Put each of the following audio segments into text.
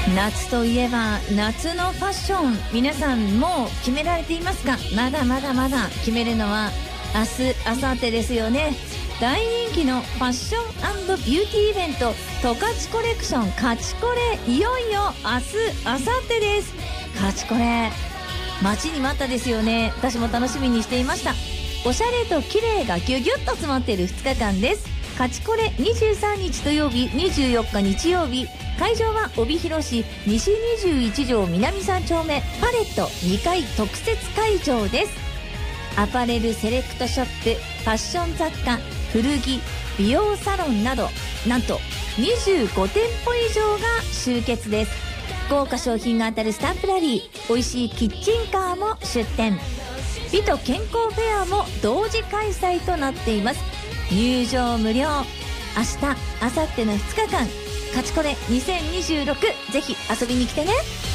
夏といえば夏のファッション、皆さんもう決められていますか？まだまだ決めるのは明日明後日ですよね。大人気のファッション&ビューティーイベント十勝コレクション勝ちこれ、いよいよ明日明後日です。勝ちこれ待ちに待ったですよね。私も楽しみにしていました。おしゃれと綺麗がギュギュッと詰まっている2日間です。勝ちこれ23日土曜日、24日日曜日。会場は帯広市西21条南3丁目パレット2階特設会場です。アパレルセレクトショップ、ファッション雑貨、古着、美容サロンなど、なんと25店舗以上が集結です。豪華商品が当たるスタンプラリー、美味しいキッチンカーも出店、美と健康フェアも同時開催となっています。入場無料。明日明後日の2日間、勝ちこれ2026、ぜひ遊びに来てね。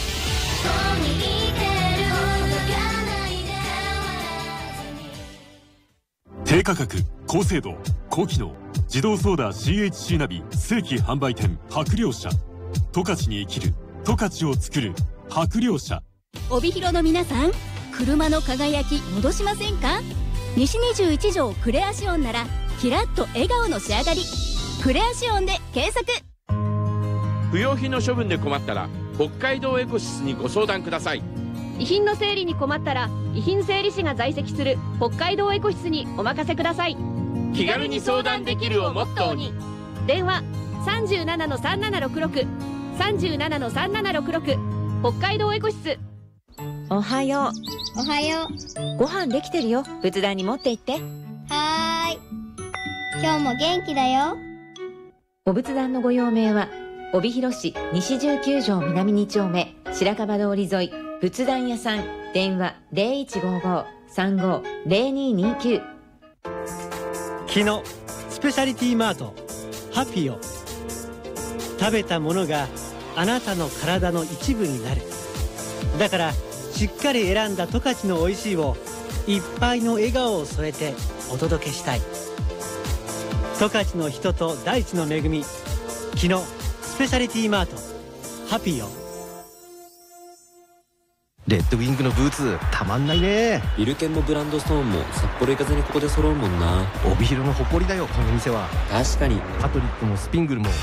低価格、高精度、高機能、自動ソーダ CHC ナビ正規販売店白陵社。十勝に生きる、十勝を作る白陵社。 帯広の皆さん、車の輝き戻しませんか？西21条クレアシオンならキラッと笑顔の仕上がり。クレアシオンで検索。 不要品の処分で困ったら北海道エコシスにご相談ください。 遺品の整理に困ったら遺品整理士が在籍する北海道エコシスにお任せください。 気軽に相談できるをモットーに。 電話 37-3766 37-3766 北海道エコシス。 おはよう。 おはよう。ご飯できてるよ。仏壇に持って行って。 はーい。今日も元気だよ。 お仏壇のご用命は帯広市西19条南2丁目白樺通り沿い仏壇屋さん。電話 0155-35-0229。 木のスペシャリティマートハピオ。食べたものがあなたの体の一部になる。だからしっかり選んだ十勝のおいしいをいっぱいの笑顔を添えてお届けしたい。十勝の人と大地の恵み、木のスペシャリティマートハピオ。 レッドウィングのブーツたまんないね。 ビルケンもブランドストーンも札幌行かずにここで揃うもんな。 帯広の誇りだよ、この店は。 確かに。 カトリックもスピングルも